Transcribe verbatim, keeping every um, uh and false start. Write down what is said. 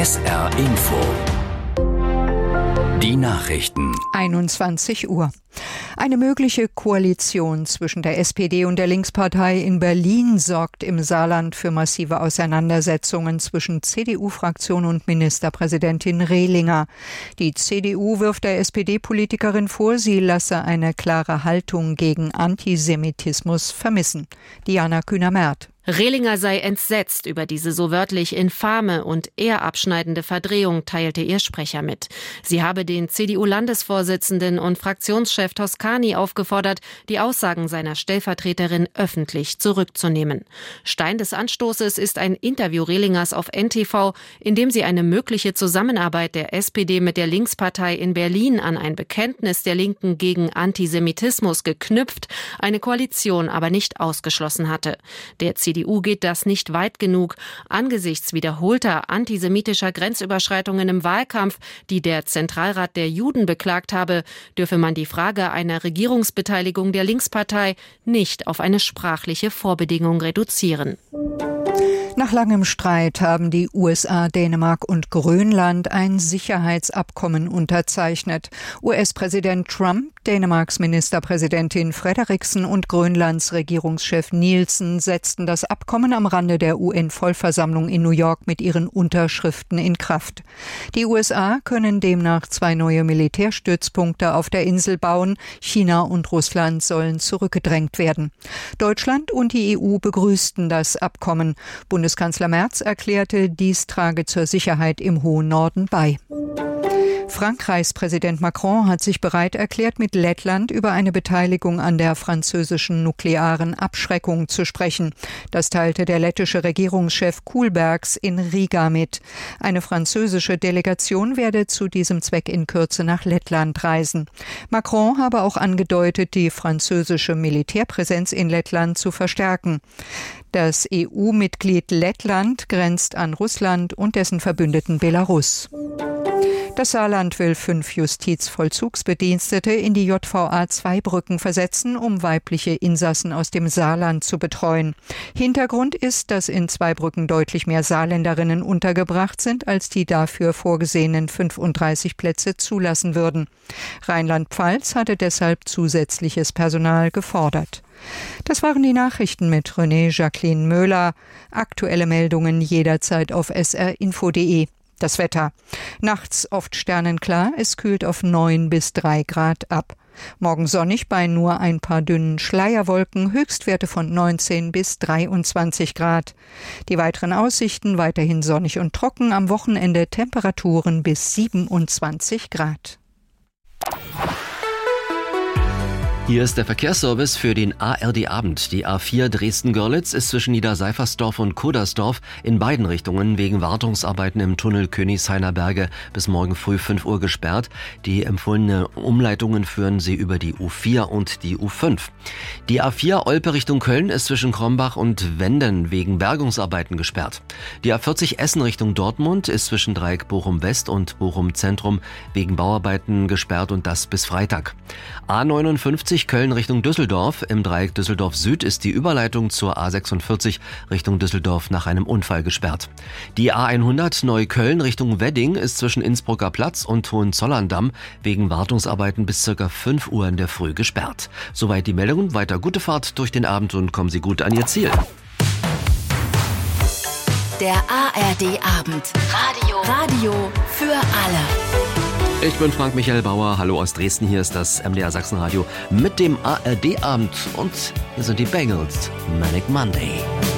S R Info. Die Nachrichten. einundzwanzig Uhr. Eine mögliche Koalition zwischen der S P D und der Linkspartei in Berlin sorgt im Saarland für massive Auseinandersetzungen zwischen C D U-Fraktion und Ministerpräsidentin Rehlinger. Die C D U wirft der S P D-Politikerin vor, sie lasse eine klare Haltung gegen Antisemitismus vermissen. Diana Kühner-Merth. Rehlinger sei entsetzt über diese so wörtlich infame und ehrabschneidende Verdrehung, teilte ihr Sprecher mit. Sie habe den C D U-Landesvorsitzenden und Fraktionschef Toscani aufgefordert, die Aussagen seiner Stellvertreterin öffentlich zurückzunehmen. Stein des Anstoßes ist ein Interview Rehlingers auf N T V, in dem sie eine mögliche Zusammenarbeit der S P D mit der Linkspartei in Berlin an ein Bekenntnis der Linken gegen Antisemitismus geknüpft, eine Koalition aber nicht ausgeschlossen hatte. Der C D U geht das nicht weit genug. Angesichts wiederholter antisemitischer Grenzüberschreitungen im Wahlkampf, die der Zentralrat der Juden beklagt habe, dürfe man die Frage einer Regierungsbeteiligung der Linkspartei nicht auf eine sprachliche Vorbedingung reduzieren. Nach langem Streit haben die U S A, Dänemark und Grönland ein Sicherheitsabkommen unterzeichnet. U S-Präsident Trump, Dänemarks Ministerpräsidentin Frederiksen und Grönlands Regierungschef Nielsen setzten das Abkommen am Rande der U N-Vollversammlung in New York mit ihren Unterschriften in Kraft. Die U S A können demnach zwei neue Militärstützpunkte auf der Insel bauen. China und Russland sollen zurückgedrängt werden. Deutschland und die E U begrüßten das Abkommen. Bundeskanzler Merz erklärte, dies trage zur Sicherheit im hohen Norden bei. Frankreichs Präsident Macron hat sich bereit erklärt, mit Lettland über eine Beteiligung an der französischen nuklearen Abschreckung zu sprechen. Das teilte der lettische Regierungschef Koolbergs in Riga mit. Eine französische Delegation werde zu diesem Zweck in Kürze nach Lettland reisen. Macron habe auch angedeutet, die französische Militärpräsenz in Lettland zu verstärken. Das E U-Mitglied Lettland grenzt an Russland und dessen Verbündeten Belarus. Das Saarland will fünf Justizvollzugsbedienstete in die J V A Zweibrücken versetzen, um weibliche Insassen aus dem Saarland zu betreuen. Hintergrund ist, dass in Zweibrücken deutlich mehr Saarländerinnen untergebracht sind, als die dafür vorgesehenen fünfunddreißig Plätze zulassen würden. Rheinland-Pfalz hatte deshalb zusätzliches Personal gefordert. Das waren die Nachrichten mit René Jacqueline Möhler. Aktuelle Meldungen jederzeit auf s r info punkt de. Das Wetter. Nachts oft sternenklar, es kühlt auf neun bis drei Grad ab. Morgen sonnig bei nur ein paar dünnen Schleierwolken, Höchstwerte von neunzehn bis dreiundzwanzig Grad. Die weiteren Aussichten weiterhin sonnig und trocken, am Wochenende Temperaturen bis siebenundzwanzig Grad. Hier ist der Verkehrsservice für den A R D-Abend. Die A vier Dresden-Görlitz ist zwischen Niederseifersdorf und Kudersdorf in beiden Richtungen wegen Wartungsarbeiten im Tunnel Königshainer Berge bis morgen früh fünf Uhr gesperrt. Die empfohlene Umleitungen führen sie über die U vier und die U fünf. Die A vier Olpe Richtung Köln ist zwischen Krombach und Wenden wegen Bergungsarbeiten gesperrt. Die A vierzig Essen Richtung Dortmund ist zwischen Dreieck Bochum West und Bochum Zentrum wegen Bauarbeiten gesperrt und das bis Freitag. A neunundfünfzig Köln Richtung Düsseldorf. Im Dreieck Düsseldorf Süd ist die Überleitung zur A sechsundvierzig Richtung Düsseldorf nach einem Unfall gesperrt. Die A hundert Neukölln Richtung Wedding ist zwischen Innsbrucker Platz und Hohenzollern-Damm wegen Wartungsarbeiten bis ca. fünf Uhr in der Früh gesperrt. Soweit die Meldung. Weiter gute Fahrt durch den Abend und kommen Sie gut an Ihr Ziel. Der A R D-Abend. Radio. Radio für alle. Ich bin Frank-Michael Bauer, hallo aus Dresden, hier ist das M D R Sachsenradio mit dem A R D-Abend und hier sind die Bangles, Manic Monday.